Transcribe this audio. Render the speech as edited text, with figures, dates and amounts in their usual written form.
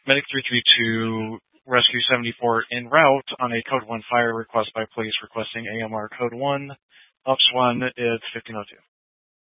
Medic 332, Rescue 74 en route on a Code 1 fire request by police requesting AMR Code 1. Ops 1 is 1502.